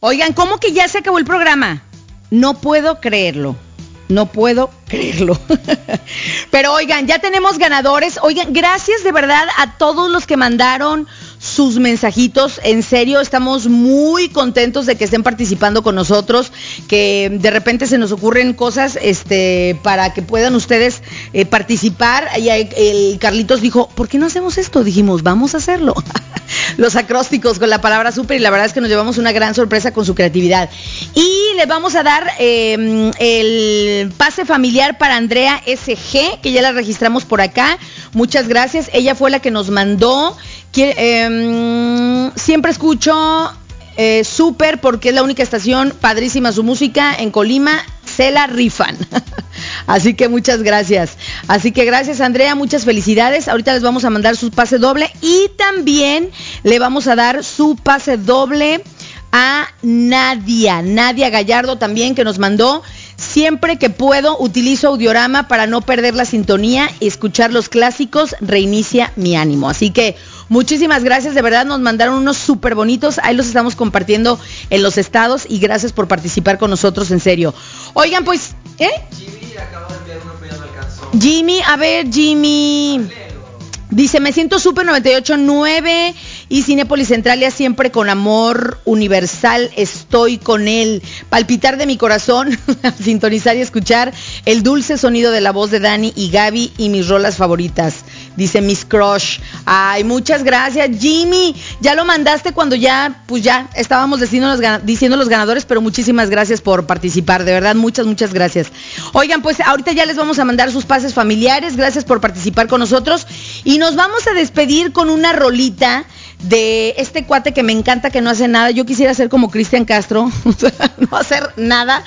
Oigan, ¿cómo que ya se acabó el programa? No puedo creerlo. No puedo creerlo. Pero oigan, ya tenemos ganadores. Oigan, gracias de verdad a todos los que mandaron sus mensajitos. En serio, estamos muy contentos de que estén participando con nosotros, que de repente se nos ocurren cosas para que puedan ustedes participar. Y el Carlitos dijo, ¿por qué no hacemos esto? Dijimos, vamos a hacerlo. Los acrósticos con la palabra súper, y la verdad es que nos llevamos una gran sorpresa con su creatividad. Y le vamos a dar el pase familiar para Andrea SG, que ya la registramos por acá. Muchas gracias. Ella fue la que nos mandó. Siempre escucho súper porque es la única estación, padrísima su música en Colima, se la rifan. Así que muchas gracias. Así que gracias, Andrea, muchas felicidades. Ahorita les vamos a mandar su pase doble y también le vamos a dar su pase doble a Nadia Gallardo también, que nos mandó. Siempre que puedo utilizo Audiorama para no perder la sintonía y escuchar los clásicos, reinicia mi ánimo. Así que muchísimas gracias, de verdad nos mandaron unos súper bonitos, ahí los estamos compartiendo en los estados y gracias por participar con nosotros, en serio. Oigan, pues, Jimmy acaba de enviar una opinión al canción. Jimmy, a ver, Jimmy. Dice, me siento súper 98.9 y Cinépolis Centralia siempre con amor universal, estoy con él. Palpitar de mi corazón, sintonizar y escuchar el dulce sonido de la voz de Dani y Gaby y mis rolas favoritas. Dice Miss Crush. Ay, muchas gracias, Jimmy. Ya lo mandaste cuando ya estábamos diciendo los ganadores, pero muchísimas gracias por participar, de verdad, muchas gracias. Oigan, pues ahorita ya les vamos a mandar sus pases familiares, gracias por participar con nosotros y nos vamos a despedir con una rolita de este cuate que me encanta, que no hace nada. Yo quisiera ser como Cristian Castro, no hacer nada.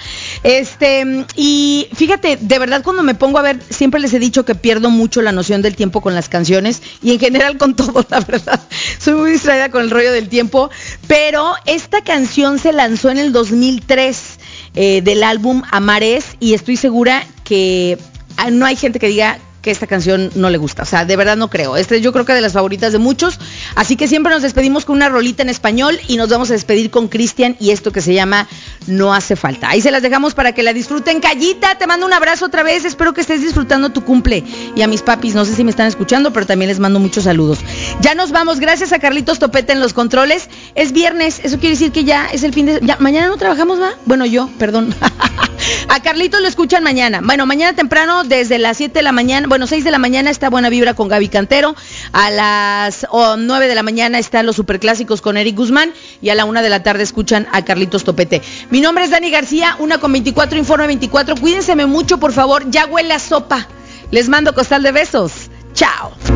Y fíjate, de verdad cuando me pongo a ver, siempre les he dicho que pierdo mucho la noción del tiempo con las canciones y en general con todo, la verdad. Soy muy distraída con el rollo del tiempo, pero esta canción se lanzó en el 2003 del álbum Amares y estoy segura que no hay gente que diga que esta canción no le gusta, o sea, de verdad no creo. Yo creo que de las favoritas de muchos, así que siempre nos despedimos con una rolita en español y nos vamos a despedir con Cristian y esto que se llama No Hace Falta. Ahí se las dejamos para que la disfruten. Callita, te mando un abrazo otra vez, espero que estés disfrutando tu cumple, y a mis papis, no sé si me están escuchando, pero también les mando muchos saludos. Ya nos vamos, gracias a Carlitos Topete en los controles. Es viernes, eso quiere decir que ya es el fin de... ¿Ya, mañana no trabajamos, va? Bueno, yo, perdón. A Carlitos lo escuchan mañana. Bueno, mañana temprano, desde las 7 de la mañana, 6 de la mañana está Buena Vibra con Gaby Cantero. A las 9 de la mañana están los superclásicos con Eric Guzmán. Y a la 1 de la tarde escuchan a Carlitos Topete. Mi nombre es Dani García, 1:24, Informe 24. Cuídense mucho, por favor. Ya huele a sopa. Les mando costal de besos. Chao.